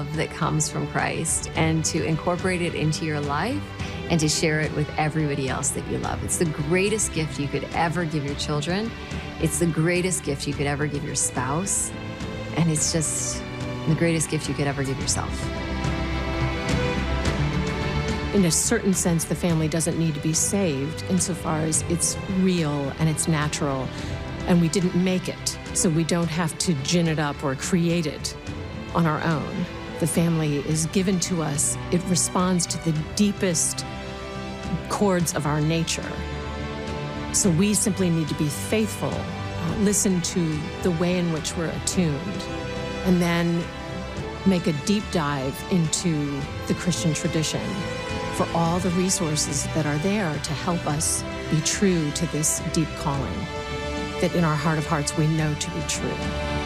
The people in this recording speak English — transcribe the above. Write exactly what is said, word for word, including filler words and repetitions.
love that comes from Christ and to incorporate it into your life and to share it with everybody else that you love. It's the greatest gift you could ever give your children. It's the greatest gift you could ever give your spouse. And it's just the greatest gift you could ever give yourself. In a certain sense, the family doesn't need to be saved insofar as it's real and it's natural, and we didn't make it, so we don't have to gin it up or create it on our own. The family is given to us. It responds to the deepest chords of our nature. So we simply need to be faithful, uh, listen to the way in which we're attuned, and then make a deep dive into the Christian tradition for all the resources that are there to help us be true to this deep calling that in our heart of hearts we know to be true.